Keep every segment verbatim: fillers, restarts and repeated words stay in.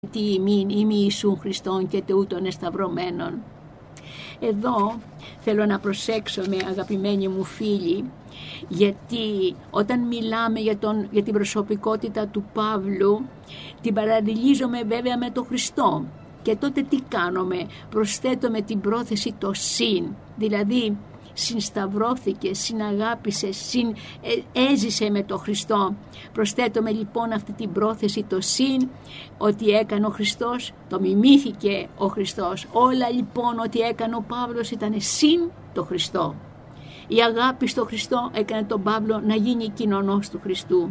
τι ημίν ημί Ιησούν Χριστόν και τούτων εσταυρωμένων. Εδώ θέλω να προσέξουμε, αγαπημένοι μου φίλοι, γιατί όταν μιλάμε για, τον, για την προσωπικότητα του Παύλου, την παραλληλίζουμε βέβαια με τον Χριστό. Και τότε τι κάνουμε? Προσθέτουμε την πρόθεση το συν, δηλαδή συνσταυρώθηκε, συναγάπησε, συν, ε, έζησε με τον Χριστό. Προσθέτουμε λοιπόν αυτή την πρόθεση το συν, ότι έκανε ο Χριστός, το μιμήθηκε ο Χριστός. Όλα λοιπόν ότι έκανε ο Παύλος ήταν συν το Χριστό. Η αγάπη στο Χριστό έκανε τον Παύλο να γίνει κοινωνός του Χριστού.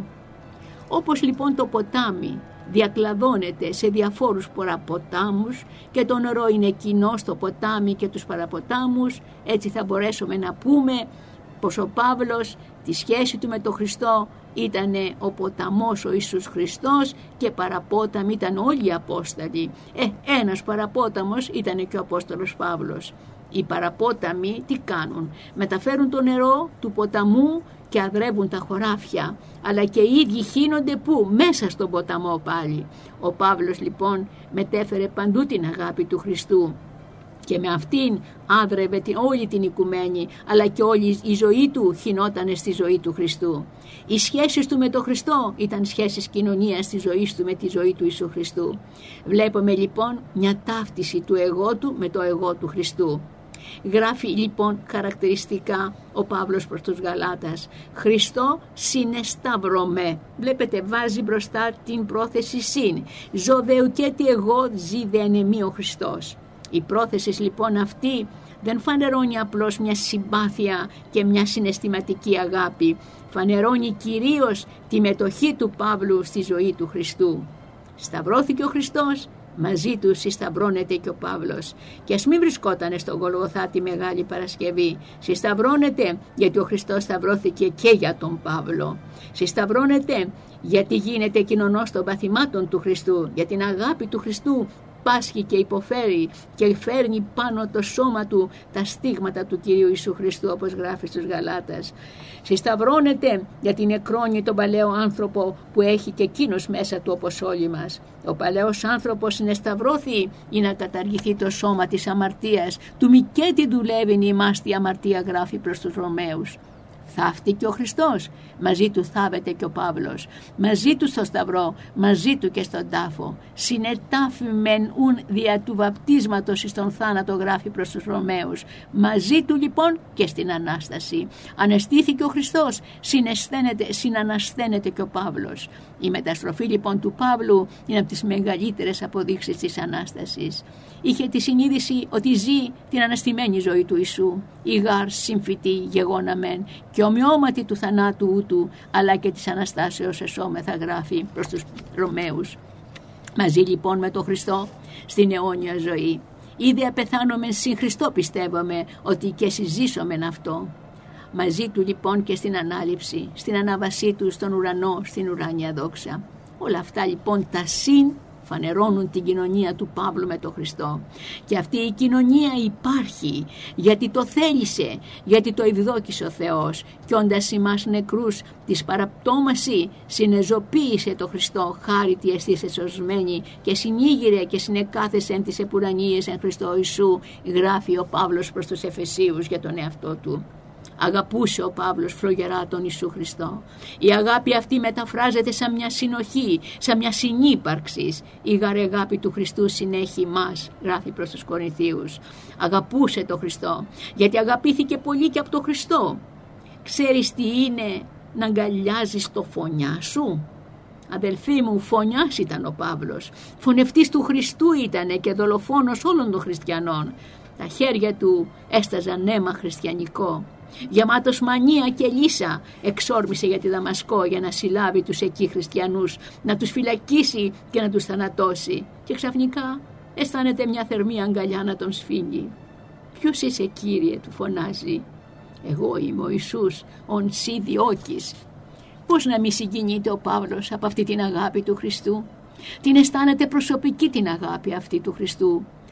Όπως λοιπόν το ποτάμι διακλαδώνεται σε διαφόρους παραποτάμους και το νερό είναι κοινό στο ποτάμι και τους παραποτάμους, έτσι θα μπορέσουμε να πούμε πως ο Παύλος, τη σχέση του με τον Χριστό ήταν ο ποταμός ο Ιησούς Χριστός και παραπόταμοι ήταν όλοι οι Απόστολοι. Ε, ένας παραπόταμος ήταν και ο Απόστολος Παύλος. Οι παραπόταμοι τι κάνουν? Μεταφέρουν το νερό του ποταμού και αδρεύουν τα χωράφια, αλλά και οι ίδιοι χύνονται πού? Μέσα στον ποταμό πάλι. Ο Παύλος λοιπόν μετέφερε παντού την αγάπη του Χριστού και με αυτήν άδρευε την, όλη την οικουμένη, αλλά και όλη η ζωή του χυνόταν στη ζωή του Χριστού. Οι σχέσεις του με τον Χριστό ήταν σχέσεις κοινωνίας της ζωής του με τη ζωή του Ιησού Χριστού. Βλέπουμε λοιπόν μια ταύτιση του εγώ του με το εγώ του Χριστού. Γράφει λοιπόν χαρακτηριστικά ο Παύλος προς τους Γαλάτας: Χριστό συνεσταυρωμέ. Βλέπετε, βάζει μπροστά την πρόθεση συν. Ζωδεουκέτι εγώ ζη δεν εμεί ο Χριστός. Η πρόθεση λοιπόν αυτή δεν φανερώνει απλώς μια συμπάθεια και μια συναισθηματική αγάπη. Φανερώνει κυρίως τη μετοχή του Παύλου στη ζωή του Χριστού. Σταυρώθηκε ο Χριστός, μαζί του συσταυρώνεται και ο Παύλος. Και ας μην βρισκότανε στον Γολγοθά τη Μεγάλη Παρασκευή. Συσταυρώνεται γιατί ο Χριστός σταυρώθηκε και για τον Παύλο. Συσταυρώνεται γιατί γίνεται κοινωνός των παθημάτων του Χριστού, για την αγάπη του Χριστού πάσχει και υποφέρει και φέρνει πάνω το σώμα του τα στίγματα του Κυρίου Ιησού Χριστού, όπως γράφει στους Γαλάτας. Συσταυρώνεται γιατί νεκρώνει τον παλαιό άνθρωπο που έχει και εκείνος μέσα του όπως όλοι μας. Ο παλαιός άνθρωπος συνεσταυρώθη για να καταργηθεί το σώμα της αμαρτίας. Του μικέτι δουλεύει ημάς τη αμαρτία, γράφει προς τους Ρωμαίους. Θαύτηκε ο Χριστός, μαζί του θάβεται και ο Παύλος, μαζί του στο σταυρό, μαζί του και στον τάφο. Συνετάφημεν ουν δια του βαπτίσματος εις τον θάνατο, γράφει προς τους Ρωμαίους, μαζί του λοιπόν και στην Ανάσταση. Αναστήθηκε ο Χριστός, συνανασθένεται και ο Παύλος. Η μεταστροφή λοιπόν του Παύλου είναι από τις μεγαλύτερες αποδείξεις της Ανάστασης. Είχε τη συνείδηση ότι ζει την αναστημένη ζωή του Ιησού, η γάρ συμφυτή γεγόναμεν και ομοιώματη του θανάτου ούτου, αλλά και της Αναστάσεως εσώμεθα, γράφει προς τους Ρωμαίους. Μαζί λοιπόν με τον Χριστό στην αιώνια ζωή. Ήδη απεθάνομεν συν Χριστό, πιστεύαμε ότι και συζήσομεν αυτό. Μαζί του λοιπόν και στην ανάληψη, στην ανάβασή του στον ουρανό, στην ουράνια δόξα. Όλα αυτά λοιπόν τα συν φανερώνουν την κοινωνία του Παύλου με τον Χριστό. Και αυτή η κοινωνία υπάρχει γιατί το θέλησε, γιατί το ευδόκησε ο Θεός. Κι όντας ημάς νεκρούς της παραπτώμαση συνεζωποίησε το Χριστό, χάρητη εστίσε σωσμένη και συνήγηρε και συνεκάθεσεν τις επουρανίες εν Χριστώ Ιησού, γράφει ο Παύλος προς τους Εφεσίους για τον εαυτό του. Αγαπούσε ο Παύλος φλογερά τον Ιησού Χριστό. Η αγάπη αυτή μεταφράζεται σαν μια συνοχή, σαν μια συνύπαρξη. Η γαρ αγάπη του Χριστού συνέχει μας, γράφει προς τους Κορινθίους. Αγαπούσε τον Χριστό, γιατί αγαπήθηκε πολύ και από τον Χριστό. Ξέρεις τι είναι να αγκαλιάζεις το φωνιά σου? Αδελφοί μου, φωνιάς ήταν ο Παύλος. Φωνευτής του Χριστού ήτανε και δολοφόνος όλων των χριστιανών. Τα χέρια του έσταζαν αίμα χριστιανικό. Γεμάτος μανία και λύσα εξόρμησε για τη Δαμασκό για να συλλάβει τους εκεί χριστιανούς, να τους φυλακίσει και να τους θανατώσει. Και ξαφνικά αισθάνεται μια θερμή αγκαλιά να τον σφίγγει. «Ποιος είσαι, Κύριε?» του φωνάζει. «Εγώ είμαι ο Ιησούς, ον σύ διώκεις». Πώς να μη συγκινείται ο Παύλος από αυτή την αγάπη του Χριστού? Την αισθάνεται προσωπική την αγάπη αυτή του Χριστού.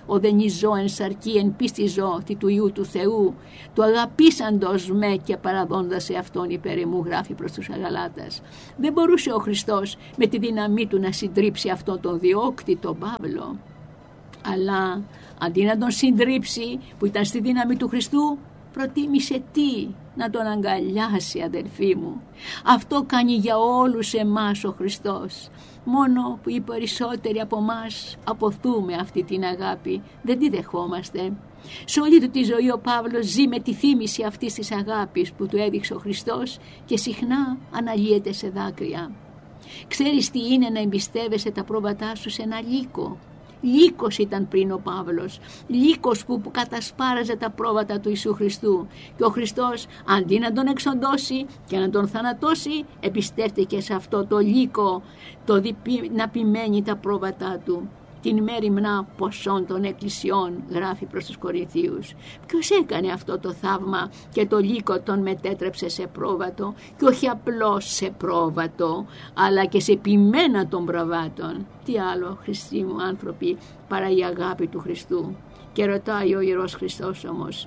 ο δενιζώ εν σαρκή εν πίστη ζω τη του Ιού του Θεού, του αγαπήσαντος με και παραδώντας σε αυτόν υπέρ εμού, γράφει προς τους Γαλάτας. Δεν μπορούσε ο Χριστός με τη δύναμή του να συντρίψει αυτόν τον διώκτη τον Παύλο, αλλά αντί να τον συντρίψει που ήταν στη δύναμη του Χριστού, προτίμησε τι? Να τον αγκαλιάσει, αδελφοί μου. Αυτό κάνει για όλους εμάς ο Χριστός. Μόνο που οι περισσότεροι από εμάς αποθούμε αυτή την αγάπη, δεν τη δεχόμαστε. Σε όλη του τη ζωή ο Παύλος ζει με τη θύμηση αυτής της αγάπης που του έδειξε ο Χριστός και συχνά αναλύεται σε δάκρυα. Ξέρεις τι είναι να εμπιστεύεσαι τα πρόβατά σου σε ένα λύκο? Λύκος ήταν πριν ο Παύλος, λύκος που, που κατασπάραζε τα πρόβατα του Ιησού Χριστού, και ο Χριστός αντί να τον εξοντώσει και να τον θανατώσει, εμπιστεύτηκε σε αυτό το λύκο το διπι, να ποιμένει τα πρόβατά του. Την μέριμνα ποσών των εκκλησιών, γράφει προς τους Κορινθίους. Ποιος έκανε αυτό το θαύμα και το λύκο τον μετέτρεψε σε πρόβατο, και όχι απλώς σε πρόβατο, αλλά και σε ποιμένα των προβάτων? Τι άλλο, Χριστοί μου άνθρωποι, παρά η αγάπη του Χριστού? Και ρωτάει ο Ιερός Χριστός όμως,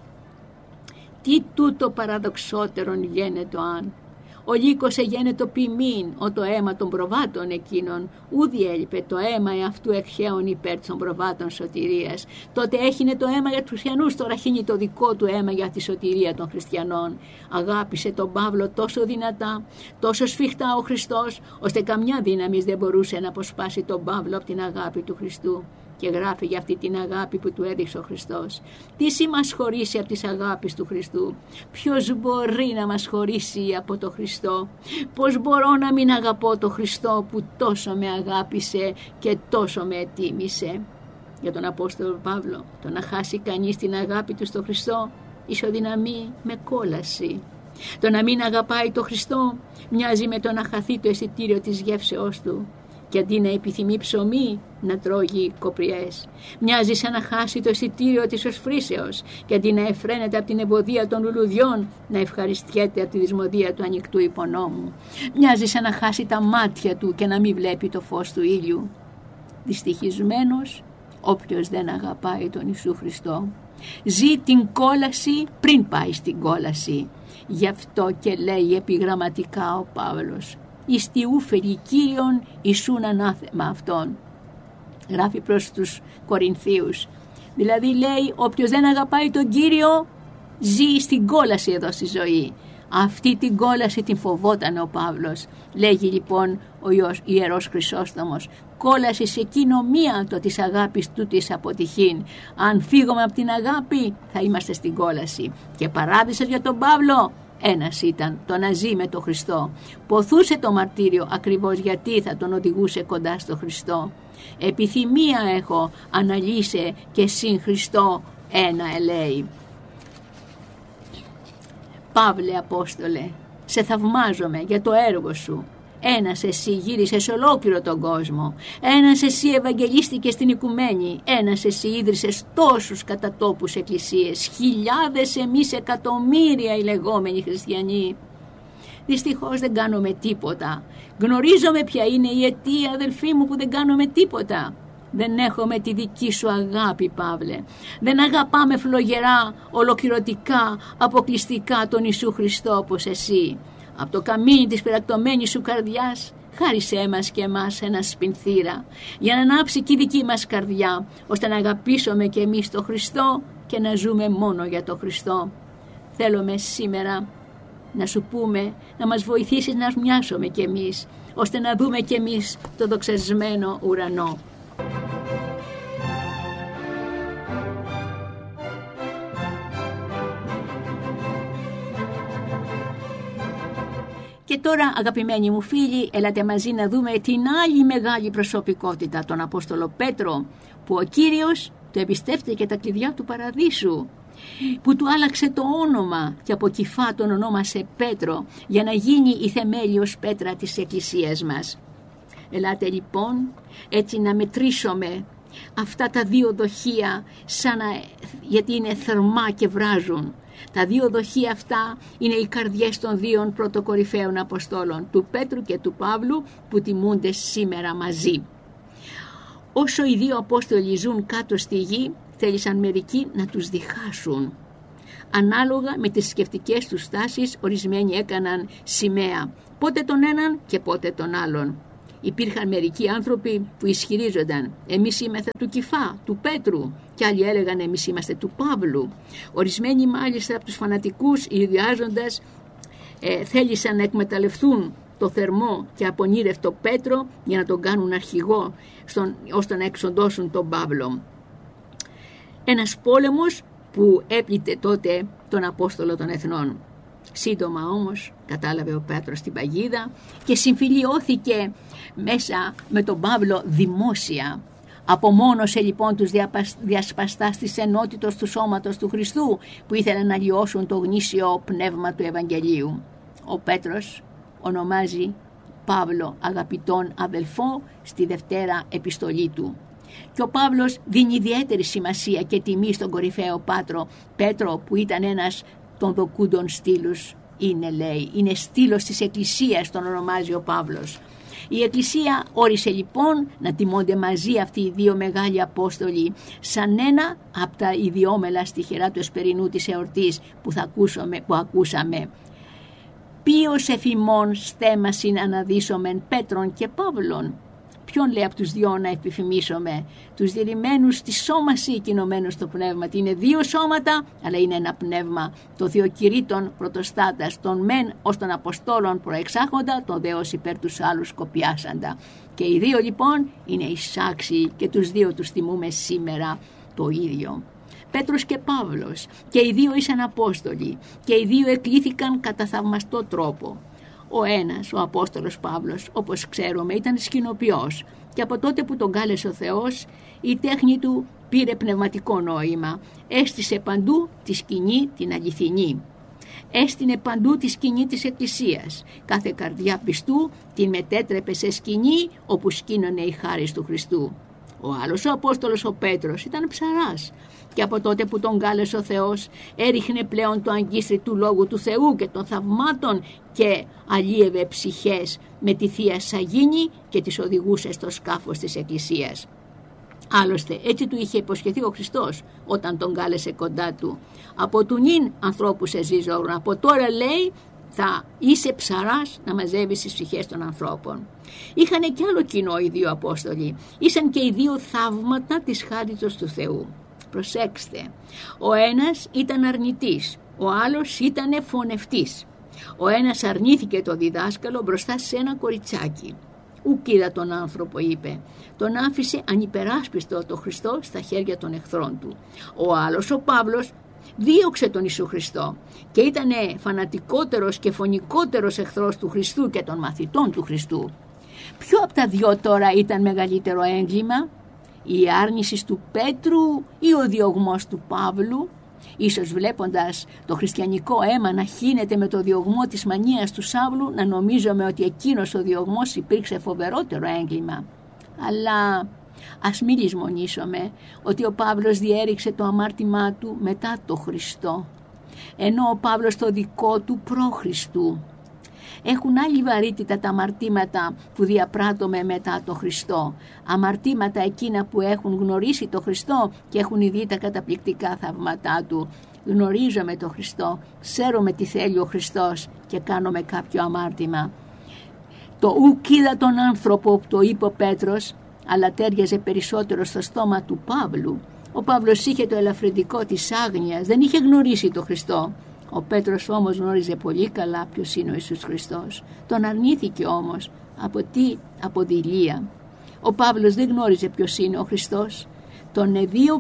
τι τούτο παραδοξότερον γένετο αν? Ο λύκος εγένετο ποιμήν, ο το αίμα των προβάτων εκείνων, ούδη έλειπε το αίμα εαυτού εκχέων υπέρ των προβάτων σωτηρίας. Τότε έχινε το αίμα για τους χριστιανούς, τώρα χύνει το δικό του αίμα για τη σωτηρία των χριστιανών. Αγάπησε τον Παύλο τόσο δυνατά, τόσο σφιχτά ο Χριστός, ώστε καμιά δύναμη δεν μπορούσε να αποσπάσει τον Παύλο από την αγάπη του Χριστού. Και γράφει για αυτή την αγάπη που του έδειξε ο Χριστός. Τι σι μας χωρίσει από τις αγάπης του Χριστού? Ποιος μπορεί να μας χωρίσει από το Χριστό? Πώς μπορώ να μην αγαπώ το Χριστό που τόσο με αγάπησε και τόσο με ετίμησε? Για τον Απόστολο Παύλο, το να χάσει κανείς την αγάπη του στο Χριστό ισοδυναμεί με κόλαση. Το να μην αγαπάει το Χριστό μοιάζει με το να χαθεί το αισθητήριο της γεύσεώς του, και αντί να επιθυμεί ψωμί να τρώγει κοπριές. Μοιάζει σαν να χάσει το εισιτήριο της οσφρίσεως, και αντί να εφραίνεται από την εμποδία των λουλουδιών να ευχαριστιέται από τη δυσμοδία του ανοιχτού υπονόμου. Μοιάζει σαν να χάσει τα μάτια του και να μην βλέπει το φως του ήλιου. Δυστυχισμένος όποιος δεν αγαπάει τον Ιησού Χριστό. Ζει την κόλαση πριν πάει στην κόλαση. Γι' αυτό και λέει επιγραμματικά ο Παύλος, εις τη ούφελη Κύριον Ιησούν ανάθεμα αυτόν. Γράφει προς τους Κορινθίους. Δηλαδή λέει, όποιος δεν αγαπάει τον Κύριο ζει στην κόλαση εδώ στη ζωή. Αυτή την κόλαση την φοβόταν ο Παύλος. Λέγει λοιπόν ο Ιερός Χρυσόστομος, κόλαση σε εκείνο μία το της αγάπης τούτης αποτυχήν. Αν φύγουμε από την αγάπη θα είμαστε στην κόλαση. Και παράδεισος για τον Παύλο ένας ήταν, το να ζει με τον Χριστό. Ποθούσε το μαρτύριο ακριβώς γιατί θα τον οδηγούσε κοντά στο Χριστό. Επιθυμία έχω, αναλύσε και συν Χριστό ένα ελέη. Παύλε Απόστολε, σε θαυμάζομαι για το έργο σου. Ένας εσύ γύρισες ολόκληρο τον κόσμο. Ένας εσύ ευαγγελίστηκες στην οικουμένη. Ένας εσύ ίδρυσες τόσους κατά τόπους εκκλησίες. Χιλιάδες εμείς εκατομμύρια οι λεγόμενοι χριστιανοί. Δυστυχώς δεν κάνουμε τίποτα. Γνωρίζομαι ποια είναι η αιτία, αδελφοί μου, που δεν κάνουμε τίποτα. Δεν έχουμε τη δική σου αγάπη, Παύλε. Δεν αγαπάμε φλογερά, ολοκληρωτικά, αποκλειστικά τον Ιησού Χριστό όπως εσύ. Από το καμίνι της πυρακτωμένης σου καρδιάς χάρισέ μας και εμάς ένα σπινθήρα, για να ανάψει και η δική μας καρδιά, ώστε να αγαπήσουμε και εμείς τον Χριστό και να ζούμε μόνο για τον Χριστό. Θέλουμε σήμερα να σου πούμε, να μας βοηθήσεις να μοιάσουμε κι εμείς, ώστε να δούμε κι εμείς το δοξασμένο ουρανό. Και τώρα, αγαπημένοι μου φίλοι, έλατε μαζί να δούμε την άλλη μεγάλη προσωπικότητα, τον Απόστολο Πέτρο, που ο Κύριος του εμπιστεύτηκε τα κλειδιά του παραδείσου, που του άλλαξε το όνομα και από Κηφά τον ονόμασε Πέτρο, για να γίνει η θεμέλιος πέτρα της Εκκλησίας μας. Ελάτε λοιπόν έτσι να μετρήσουμε αυτά τα δύο δοχεία, σαν να, γιατί είναι θερμά και βράζουν. Τα δύο δοχεία αυτά είναι οι καρδιές των δύο πρωτοκορυφαίων Αποστόλων, του Πέτρου και του Παύλου, που τιμούνται σήμερα μαζί. Όσο οι δύο Απόστολοι ζουν κάτω στη γη, θέλησαν μερικοί να τους διχάσουν. Ανάλογα με τις σκεπτικές τους στάσεις, ορισμένοι έκαναν σημαία, πότε τον έναν και πότε τον άλλον. Υπήρχαν μερικοί άνθρωποι που ισχυρίζονταν «εμείς είμαστε του Κηφά, του Πέτρου» και άλλοι έλεγαν «εμείς είμαστε του Παύλου». Ορισμένοι μάλιστα από τους φανατικούς ιδιάζοντας ε, θέλησαν να εκμεταλλευτούν το θερμό και απονήρευτο Πέτρο για να τον κάνουν αρχηγό στον, ώστε να εξοντώσουν τον Παύλο. Ένας πόλεμος που έπλητε τότε τον Απόστολο των Εθνών. Σύντομα όμως κατάλαβε ο Πέτρος την παγίδα και συμφιλιώθηκε μέσα με τον Παύλο δημόσια. Απομόνωσε λοιπόν τους διασπαστάς της ενότητος του σώματος του Χριστού που ήθελαν να λιώσουν το γνήσιο πνεύμα του Ευαγγελίου. Ο Πέτρος ονομάζει Παύλο αγαπητόν αδελφό στη Δευτέρα επιστολή του. Και ο Παύλος δίνει ιδιαίτερη σημασία και τιμή στον κορυφαίο Πάτρο Πέτρο που ήταν ένας των δοκούντων στήλους. Είναι λέει, είναι στήλος της Εκκλησίας τον ονομάζει ο Παύλος. Η Εκκλησία όρισε λοιπόν να τιμώνται μαζί αυτοί οι δύο μεγάλοι Απόστολοι σαν ένα από τα ιδιόμελα στοιχερά του εσπερινού της εορτής που, θα ακούσουμε, που ακούσαμε. Ποιος εφημών στέμασιν αναδύσομεν Πέτρον και Παύλων. Ποιον λέει από τους δυο να επιφημίσουμε? Τους διερημένους στη σώμαση κοινωμένους στο πνεύμα. Είναι δύο σώματα, αλλά είναι ένα πνεύμα. Το Θεοκηρύττον πρωτοστάτας, τον μεν ως των Αποστόλων προεξάχοντα, τον δε ως υπέρ τους άλλους σκοπιάσαντα. Και οι δύο λοιπόν είναι εισάξιοι και τους δύο τους τιμούμε σήμερα το ίδιο. Πέτρος και Παύλος, και οι δύο ήσαν Απόστολοι, και οι δύο εκλήθηκαν κατά θαυμαστό τρόπο. Ο ένας, ο Απόστολος Παύλος, όπως ξέρουμε, ήταν σκηνοποιός και από τότε που τον κάλεσε ο Θεός, η τέχνη του πήρε πνευματικό νόημα. Έστησε παντού τη σκηνή την αληθινή. Έστεινε παντού τη σκηνή της Εκκλησίας. Κάθε καρδιά πιστού την μετέτρεπε σε σκηνή όπου σκήνωνε η χάρις του Χριστού. Ο άλλος, ο Απόστολος ο Πέτρος, ήταν ψαράς και από τότε που τον κάλεσε ο Θεός έριχνε πλέον το αγκίστρι του Λόγου του Θεού και των θαυμάτων και αλίευε ψυχές με τη Θεία Σαγίνη και τις οδηγούσε στο σκάφος της Εκκλησίας. Άλλωστε έτσι του είχε υποσχεθεί ο Χριστός όταν τον κάλεσε κοντά του. Από του νυν ανθρώπους εζίζωρουν, από τώρα λέει θα είσαι ψαράς να μαζεύεις τις ψυχές των ανθρώπων. Είχανε κι άλλο κοινό οι δύο Απόστολοι. Ήσαν και οι δύο θαύματα της χάριτος του Θεού. Προσέξτε, ο ένας ήταν αρνητής, ο άλλος ήταν φωνευτής. Ο ένας αρνήθηκε το διδάσκαλο μπροστά σε ένα κοριτσάκι. Ουκ είδα τον άνθρωπο, είπε. Τον άφησε ανυπεράσπιστο το Χριστό στα χέρια των εχθρών του. Ο άλλος, ο Παύλος, δίωξε τον Ιησού Χριστό και ήταν φανατικότερος και φωνικότερος εχθρός του Χριστού και των μαθητών του Χριστού. Ποιο από τα δυο τώρα ήταν μεγαλύτερο έγκλημα? Η άρνηση του Πέτρου ή ο διωγμός του Παύλου? Ίσως βλέποντας το χριστιανικό αίμα να χύνεται με το διωγμό της μανίας του Σάβλου να νομίζουμε ότι εκείνος ο διωγμός υπήρξε φοβερότερο έγκλημα. Αλλά ας μην λησμονήσουμε ότι ο Παύλος διέριξε το αμάρτημά του μετά το Χριστό, ενώ ο Παύλος το δικό του προ Χριστού. Έχουν άλλη βαρύτητα τα αμαρτήματα που διαπράττουμε μετά το Χριστό. Αμαρτήματα εκείνα που έχουν γνωρίσει το Χριστό και έχουν δει τα καταπληκτικά θαύματά του. Γνωρίζουμε το Χριστό, ξέρουμε τι θέλει ο Χριστός και κάνουμε κάποιο αμάρτημα. Το ουκ είδα τον άνθρωπο που το είπε ο Πέτρος, αλλά τέριαζε περισσότερο στο στόμα του Παύλου. Ο Παύλος είχε το ελαφρυντικό της άγνοιας, δεν είχε γνωρίσει το Χριστό. Ο Πέτρος όμως γνώριζε πολύ καλά ποιος είναι ο Ιησούς Χριστός. Τον αρνήθηκε όμως. Από τι? Από δειλία. Ο Παύλος δεν γνώριζε ποιος είναι ο Χριστός. Τον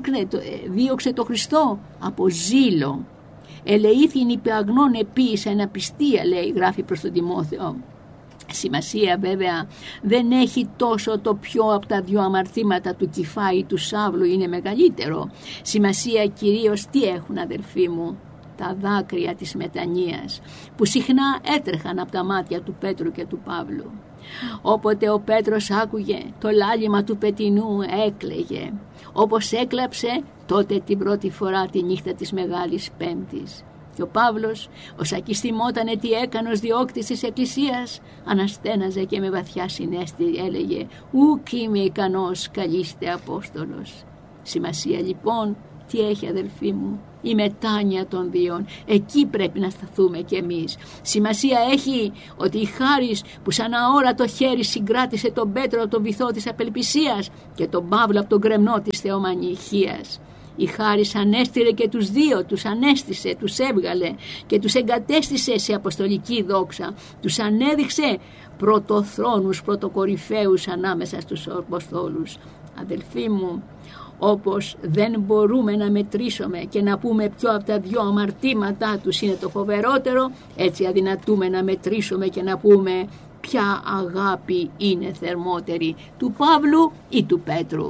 δίωξε το Χριστό από ζήλο. Ελεήθην υπε αγνών επίης εν απιστία, λέει, γράφει προς τον Τιμόθεο. Σημασία βέβαια δεν έχει τόσο το ποιο από τα δυο αμαρτήματα του Κηφά ή του Σάβλου είναι μεγαλύτερο. Σημασία κυρίως τι έχουν, αδελφοί μου? Τα δάκρυα της μετανοίας που συχνά έτρεχαν από τα μάτια του Πέτρου και του Παύλου. Όποτε ο Πέτρος άκουγε το λάλημα του πετεινού έκλαιγε, όπως έκλαψε τότε την πρώτη φορά τη νύχτα της Μεγάλης Πέμπτης. Και ο Παύλος, ως ακιστημότανε τι έκανε ως διώκτης της Εκκλησίας, αναστέναζε και με βαθιά συνέστη έλεγε «Ουκ είμαι ικανός, καλείστε Απόστολος». Σημασία λοιπόν Τι έχει, αδελφοί μου? Η μετάνοια των δύο. Εκεί πρέπει να σταθούμε κι εμείς. Σημασία έχει ότι η χάρις που σαν αόρατο χέρι συγκράτησε τον Πέτρο από τον βυθό της απελπισίας και τον Παύλο από τον γκρεμνό της θεομανιχίας. Η χάρις ανέστηρε και τους δύο, τους ανέστησε, τους έβγαλε και τους εγκατέστησε σε αποστολική δόξα. Τους ανέδειξε πρωτοθρόνους, πρωτοκορυφαίους ανάμεσα στους αποστόλους. Αδελφοί μου, όπως δεν μπορούμε να μετρήσουμε και να πούμε ποιο από τα δυο αμαρτήματά τους είναι το φοβερότερο, έτσι αδυνατούμε να μετρήσουμε και να πούμε ποια αγάπη είναι θερμότερη, του Παύλου ή του Πέτρου.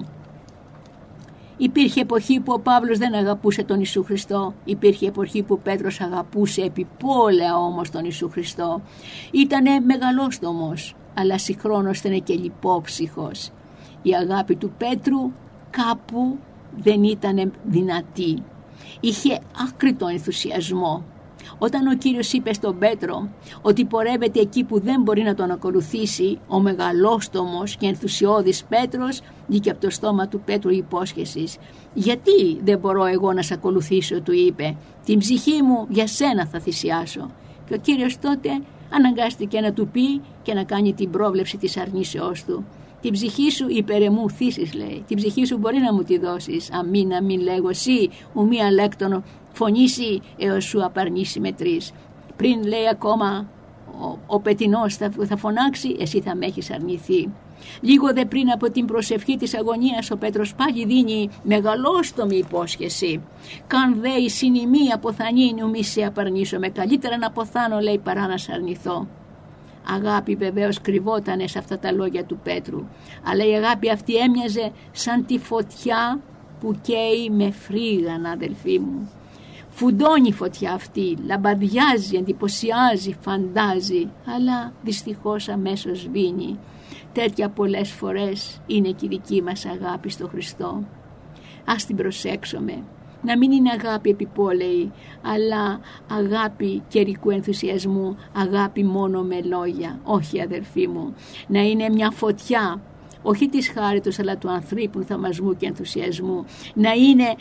Υπήρχε εποχή που ο Παύλος δεν αγαπούσε τον Ιησού Χριστό. Υπήρχε εποχή που ο Πέτρος αγαπούσε επιπόλαια όμως τον Ιησού Χριστό. Ήτανε μεγαλόστομος, αλλά συγχρόνως ήταν και λιπόψυχος. Η αγάπη του Πέτρου κάπου δεν ήταν δυνατή. Είχε άκρητο ενθουσιασμό. Όταν ο Κύριος είπε στον Πέτρο ότι πορεύεται εκεί που δεν μπορεί να τον ακολουθήσει, ο μεγαλόστομος και ενθουσιώδης Πέτρος, βγήκε από το στόμα του Πέτρου η υπόσχεση. «Γιατί δεν μπορώ εγώ να σε ακολουθήσω», του είπε, «την ψυχή μου για σένα θα θυσιάσω». Και ο Κύριος τότε αναγκάστηκε να του πει και να κάνει την πρόβλεψη της αρνήσεώς του. «Την ψυχή σου υπερεμού θύσεις», λέει. «Την ψυχή σου μπορεί να μου τη δώσεις. Αμήν, αμήν λέγω, εσύ ου μία λέκτον φωνήσει έως σου απαρνήσει με τρεις». Πριν, λέει, ακόμα ο, ο πετεινός θα, θα φωνάξει, εσύ θα με έχεις αρνηθεί. Λίγο δε πριν από την προσευχή της αγωνίας, ο Πέτρος πάλι δίνει μεγαλόστομη υπόσχεση. «Καν δε η συνημή αποθανεί, νου μη σε απαρνήσω. Με καλύτερα να αποθάνω», λέει, «παρά να σε αρνηθώ». Αγάπη βεβαίως κρυβότανε σε αυτά τα λόγια του Πέτρου, αλλά η αγάπη αυτή έμοιαζε σαν τη φωτιά που καίει με φρίγανα, αδελφοί μου. Φουντώνει η φωτιά αυτή, λαμπαδιάζει, εντυπωσιάζει, φαντάζει, αλλά δυστυχώς αμέσως σβήνει. Τέτοια πολλές φορές είναι και η δική μας αγάπη στο Χριστό. Ας την προσέξουμε. Να μην είναι αγάπη επιπόλαιη, αλλά αγάπη καιρικού ενθουσιασμού, αγάπη μόνο με λόγια. Όχι, αδερφοί μου, να είναι μια φωτιά, όχι της χάριτος αλλά του ανθρώπου θαυμασμού και ενθουσιασμού. Να είναι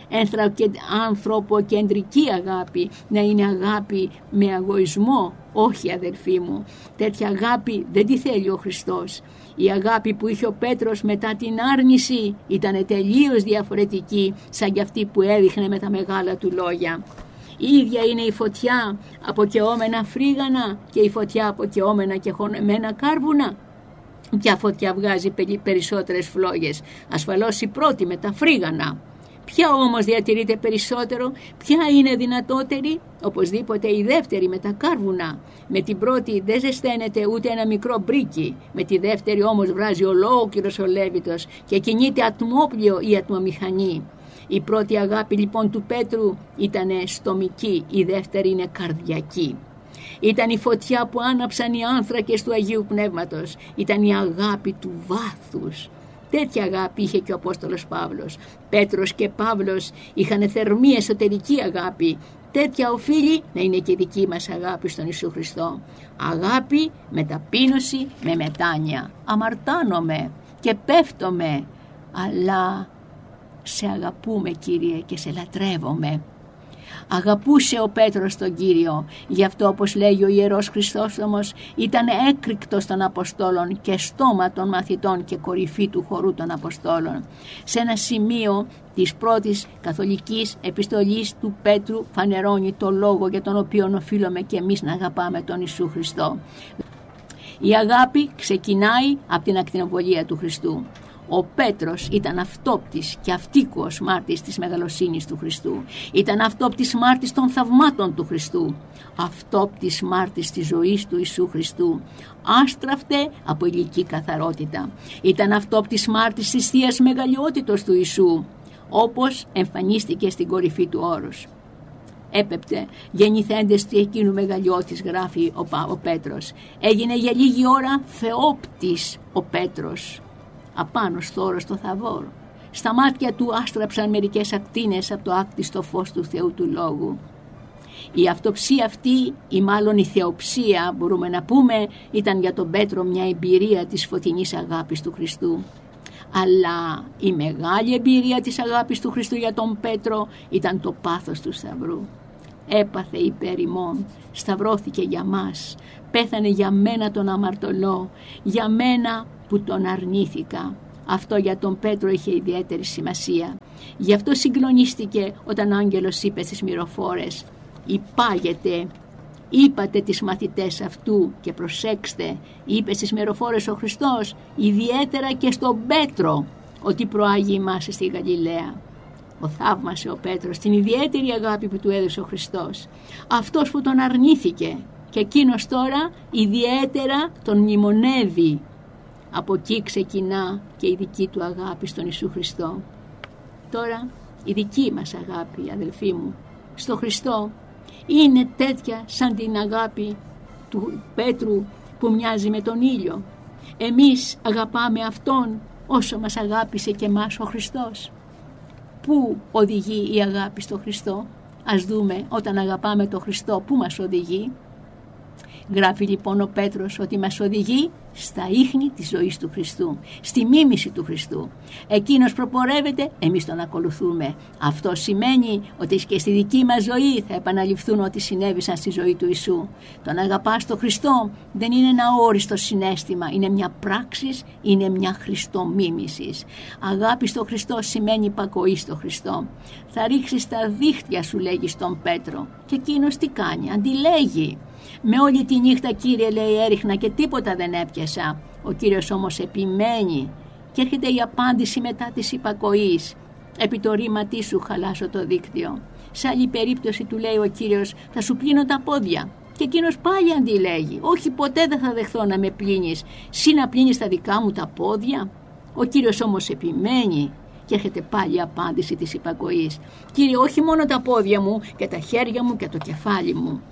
ανθρωποκεντρική αγάπη, να είναι αγάπη με εγωισμό. Όχι, αδερφοί μου, τέτοια αγάπη δεν τη θέλει ο Χριστός. Η αγάπη που είχε ο Πέτρος μετά την άρνηση ήταν τελείως διαφορετική σαν και αυτή που έδειχνε με τα μεγάλα του λόγια. Η ίδια είναι η φωτιά αποκαιώμενα φρίγανα και η φωτιά αποκαιώμενα και χωνεμένα κάρβουνα. Ποια φωτιά βγάζει περισσότερες φλόγες? Ασφαλώς η πρώτη με τα φρίγανα. Ποια όμως διατηρείται περισσότερο? Ποια είναι δυνατότερη? Οπωσδήποτε η δεύτερη με τα κάρβουνα. Με την πρώτη δεν ζεσταίνεται ούτε ένα μικρό μπρίκι. Με τη δεύτερη όμως βράζει ολόκληρος ο Λέβητος και κινείται ατμόπλιο η ατμομηχανή. Η πρώτη αγάπη λοιπόν του Πέτρου ήταν στομική, η δεύτερη είναι καρδιακή. Ήταν η φωτιά που άναψαν οι άνθρακες του Αγίου Πνεύματος. Ήταν η αγάπη του βάθους. Τέτοια αγάπη είχε και ο Απόστολος Παύλος. Πέτρος και Παύλος είχαν θερμή εσωτερική αγάπη. Τέτοια οφείλει να είναι και η δική μας αγάπη στον Ιησού Χριστό. Αγάπη με ταπείνωση, με μετάνοια. Αμαρτάνομαι και πέφτομαι, αλλά σε αγαπούμε, Κύριε, και σε λατρεύομαι. Αγαπούσε ο Πέτρος τον Κύριο, γι' αυτό, όπως λέγει ο Ιερός Χριστόστομος, ήταν έκρηκτος των Αποστόλων και στόμα των μαθητών και κορυφή του χορού των Αποστόλων. Σε ένα σημείο της πρώτης καθολικής επιστολής του Πέτρου φανερώνει το λόγο για τον οποίο οφείλουμε και εμείς να αγαπάμε τον Ιησού Χριστό. Η αγάπη ξεκινάει από την ακτινοβολία του Χριστού. Ο Πέτρος ήταν αυτόπτης και αυτίκουος μάρτης της μεγαλοσύνης του Χριστού. Ήταν αυτόπτης μάρτης των θαυμάτων του Χριστού. Αυτόπτης μάρτης της ζωής του Ιησού Χριστού. Άστραφτε από ηλική καθαρότητα. Ήταν αυτόπτης μάρτης της θείας μεγαλειότητος του Ιησού, όπως εμφανίστηκε στην κορυφή του όρους. Έπεπτε, γεννηθέντες του εκείνου μεγαλειώτης, γράφει ο, ο Πέτρος. Έγινε για λίγη ώρα θεόπτης ο Πέτρος. Απάνω στο όρος το Θαβόρ. Στα μάτια του άστραψαν μερικές ακτίνες από το άκτιστο φως του Θεού του Λόγου. Η αυτοψία αυτή, ή μάλλον η θεοψία μπορούμε να πούμε, ήταν για τον Πέτρο μια εμπειρία της φωτεινής αγάπης του Χριστού. Αλλά η μεγάλη εμπειρία της αγάπης του Χριστού για τον Πέτρο ήταν το πάθος του σταυρού. Έπαθε υπέρ ημών, σταυρώθηκε για μας, πέθανε για μένα τον αμαρτωλό, για μένα που τον αρνήθηκα. Αυτό για τον Πέτρο είχε ιδιαίτερη σημασία. Γι' αυτό συγκλονίστηκε όταν ο άγγελος είπε στις μυροφόρες: «Υπάγεται, είπατε τις μαθητές αυτού», και προσέξτε, είπε στις μυροφόρες ο Χριστός, ιδιαίτερα και στον Πέτρο, ότι προάγει εμάς στη Γαλιλαία. Ο θαύμασε ο Πέτρος την ιδιαίτερη αγάπη που του έδωσε ο Χριστός. Αυτός που τον αρνήθηκε, και εκείνος τώρα ιδιαίτερα τον μνημονεύει. Από εκεί ξεκινά και η δική του αγάπη στον Ιησού Χριστό. Τώρα η δική μας αγάπη, αδελφοί μου, στο Χριστό είναι τέτοια σαν την αγάπη του Πέτρου που μοιάζει με τον ήλιο. Εμείς αγαπάμε Αυτόν όσο μας αγάπησε και εμάς ο Χριστός. Πού οδηγεί η αγάπη στο Χριστό? Ας δούμε όταν αγαπάμε τον Χριστό πού μας οδηγεί. Γράφει λοιπόν ο Πέτρος ότι μας οδηγεί στα ίχνη της ζωής του Χριστού, στη μίμηση του Χριστού. Εκείνος προπορεύεται, εμείς τον ακολουθούμε. Αυτό σημαίνει ότι και στη δική μας ζωή θα επαναληφθούν ό,τι συνέβησαν στη ζωή του Ιησού. Τον αγαπάς τον Χριστό δεν είναι ένα όριστο συναίσθημα, είναι μια πράξη, είναι μια χριστομίμησης. Αγάπη στον Χριστό σημαίνει υπακοή στον Χριστό. Θα ρίξεις τα δίχτυα, σου λέγει στον Πέτρο, και εκείνος τι κάνει? Αντιλέγει. Με όλη τη νύχτα, Κύριε, λέει, έριχνα και τίποτα δεν έπιασα. Ο Κύριος όμως επιμένει και έρχεται η απάντηση μετά της υπακοής. Επί το ρήματί σου χαλάσω το δίκτυο. Σε άλλη περίπτωση του λέει ο Κύριος, θα σου πλύνω τα πόδια. Και εκείνος πάλι αντιλέγει, όχι, ποτέ δεν θα δεχθώ να με πλύνεις. Συ να πλύνεις τα δικά μου τα πόδια. Ο Κύριος όμως επιμένει. Και έρχεται πάλι η απάντηση της υπακοής. Κύριε, όχι μόνο τα πόδια μου, και τα χέρια μου και το κεφάλι μου.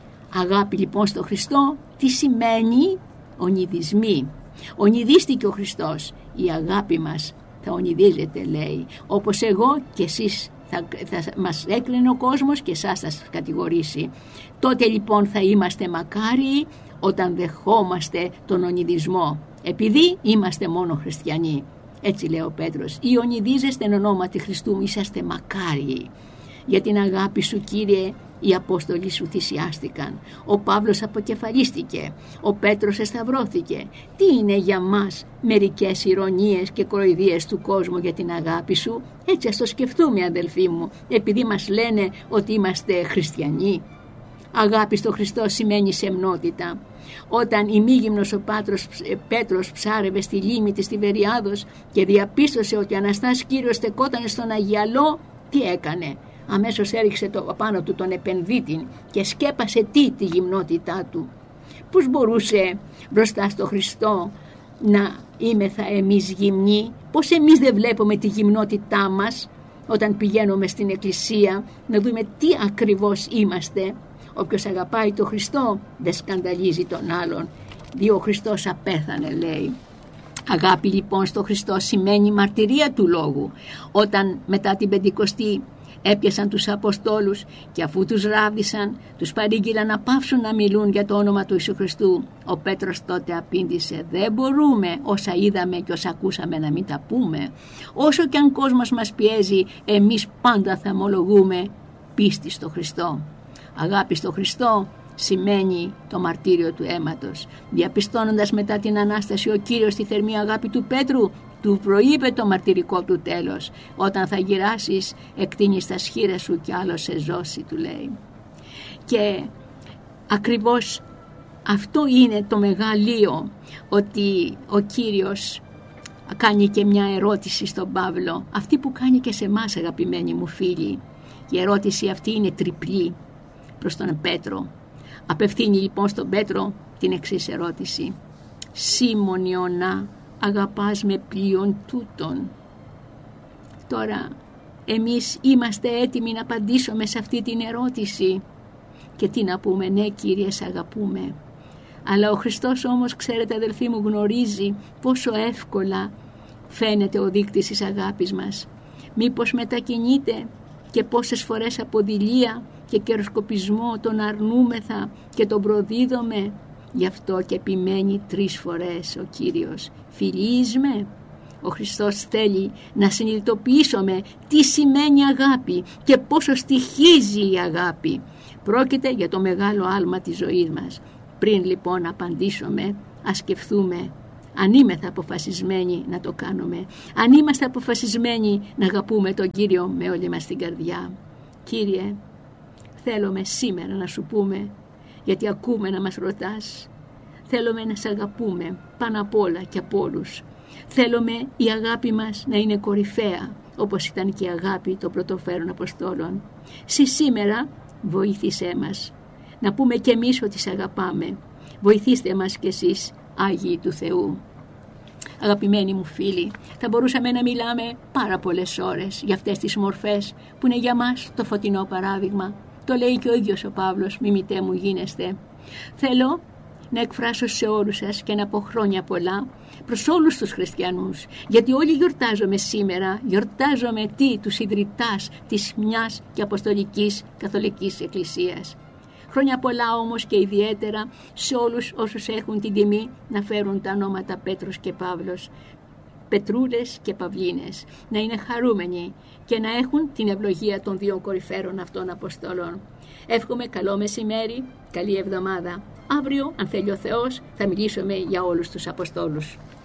Αγάπη λοιπόν στο Χριστό τι σημαίνει? Ονειδισμοί. Ονειδίστηκε ο Χριστός. Η αγάπη μας θα ονειδίζεται, λέει, όπως εγώ και εσείς θα, θα μας έκρινε ο κόσμος και εσάς θα σας κατηγορήσει. Τότε λοιπόν θα είμαστε μακάριοι όταν δεχόμαστε τον ονειδισμό, επειδή είμαστε μόνο χριστιανοί. Έτσι λέει ο Πέτρος, ή ονειδίζεστε εν ονόματι Χριστού, είσαστε μακάριοι. Για την αγάπη σου, Κύριε, οι Απόστολοι σου θυσιάστηκαν. Ο Παύλος αποκεφαλίστηκε. Ο Πέτρος εσταυρώθηκε. Τι είναι για μας μερικές ηρωνίες και κοροϊδίες του κόσμου για την αγάπη σου? Έτσι ας το σκεφτούμε, αδελφοί μου, επειδή μας λένε ότι είμαστε χριστιανοί. Αγάπη στο Χριστό σημαίνει σεμνότητα. Όταν ημίγυμνος ο Πάτρος, Πέτρος ψάρευε στη λίμνη της Τιβεριάδος και διαπίστωσε ότι ο Αναστάς Κύριος στεκόταν στον Αγιαλό, τι έκανε? Αμέσως έριξε το απάνω του τον επενδύτη και σκέπασε τι? Τη γυμνότητά του. Πώς μπορούσε μπροστά στο Χριστό να είμεθα εμείς γυμνοί? Πώς εμείς δεν βλέπουμε τη γυμνότητά μας όταν πηγαίνουμε στην εκκλησία, να δούμε τι ακριβώς είμαστε? Όποιος αγαπάει τον Χριστό δεν σκανδαλίζει τον άλλον, διότι ο Χριστός απέθανε, λέει. Αγάπη λοιπόν στο Χριστό σημαίνει μαρτυρία του λόγου. Όταν μετά την Πεντηκοστή έπιασαν τους Αποστόλους και αφού τους ράβδισαν, τους παρήγγειλαν να πάυσουν να μιλούν για το όνομα του Ιησού Χριστού. Ο Πέτρος τότε απήντησε, δεν μπορούμε όσα είδαμε και όσα ακούσαμε να μην τα πούμε. Όσο και αν κόσμος μας πιέζει, εμείς πάντα θα ομολογούμε πίστη στο Χριστό. Αγάπη στο Χριστό σημαίνει το μαρτύριο του αίματος. Διαπιστώνοντας μετά την Ανάσταση ο Κύριος τη θερμή αγάπη του Πέτρου, του προείπε το μαρτυρικό του τέλος. Όταν θα γυράσεις, εκτείνεις τα σχήρα σου κι άλλο σε ζώσει, του λέει. Και ακριβώς αυτό είναι το μεγαλείο, ότι ο Κύριος κάνει και μια ερώτηση στον Παύλο, αυτή που κάνει και σε εμάς, αγαπημένοι μου φίλοι. Η ερώτηση αυτή είναι τριπλή προς τον Πέτρο. Απευθύνει λοιπόν στον Πέτρο την εξής ερώτηση. Σίμων Ιωνά, αγαπάς με πλοίον τούτον? Τώρα εμείς είμαστε έτοιμοι να απαντήσουμε σε αυτή την ερώτηση και τι να πούμε? Ναι, Κύριε, σε αγαπούμε. Αλλά ο Χριστός όμως, ξέρετε αδελφοί μου, γνωρίζει πόσο εύκολα φαίνεται ο δείκτης της αγάπης μας. Μήπως μετακινείται και πόσες φορές από δειλία και καιροσκοπισμό τον αρνούμεθα και τον προδίδουμε? Γι' αυτό και επιμένει τρεις φορές ο Κύριος. Φιλείς με? Ο Χριστός θέλει να συνειδητοποιήσουμε τι σημαίνει αγάπη και πόσο στοιχίζει η αγάπη. Πρόκειται για το μεγάλο άλμα της ζωής μας. Πριν λοιπόν απαντήσουμε, ας σκεφτούμε αν είμαστε αποφασισμένοι να το κάνουμε. Αν είμαστε αποφασισμένοι να αγαπούμε τον Κύριο με όλη μας την καρδιά. Κύριε, θέλουμε σήμερα να σου πούμε, γιατί ακούμε να μας ρωτάς, θέλουμε να σε αγαπούμε πάνω απ' όλα και από όλους. Θέλουμε η αγάπη μας να είναι κορυφαία, όπως ήταν και η αγάπη των πρωτοφέρων Αποστόλων. Συ σήμερα βοήθησέ μας να πούμε κι εμείς ότι σε αγαπάμε. Βοηθήστε μας κι εσείς, Άγιοι του Θεού. Αγαπημένοι μου φίλοι, θα μπορούσαμε να μιλάμε πάρα πολλές ώρες για αυτές τις μορφές που είναι για μας το φωτεινό παράδειγμα. Το λέει και ο ίδιος ο Παύλος, μη μητέ μου γίνεστε. Θέλω να εκφράσω σε όλους σας και να πω χρόνια πολλά προς όλους τους χριστιανούς, γιατί όλοι γιορτάζομαι σήμερα, γιορτάζομαι τι, τους ιδρυτάς της μιας και αποστολικής καθολικής εκκλησίας. Χρόνια πολλά όμως και ιδιαίτερα σε όλους όσους έχουν την τιμή να φέρουν τα ονόματα Πέτρος και Παύλος, Πετρούλες και Παυλίνες, να είναι χαρούμενοι και να έχουν την ευλογία των δύο κορυφαίων αυτών Αποστόλων. Εύχομαι καλό μεσημέρι, καλή εβδομάδα. Αύριο, αν θέλει ο Θεός, θα μιλήσουμε για όλους τους Αποστόλους.